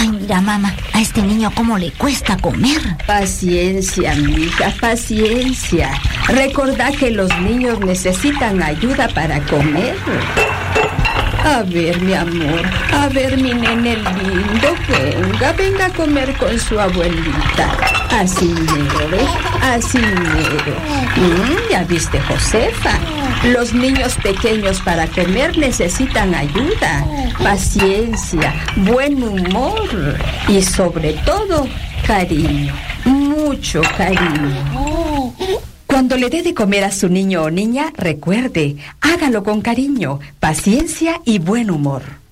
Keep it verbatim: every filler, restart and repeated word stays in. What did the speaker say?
Ay, mira, mamá, a este niño cómo le cuesta comer. Paciencia, mija, paciencia. Recordá que los niños necesitan ayuda para comer. A ver, mi amor, a ver, mi nene lindo, venga, venga a comer con su abuelita. Así mero, ¿ves? Así mero. Mm, ¿Ya viste, Josefa? Los niños pequeños para comer necesitan ayuda, paciencia, buen humor y sobre todo, cariño, mucho cariño. Cuando le dé de comer a su niño o niña, recuerde, hágalo con cariño, paciencia y buen humor.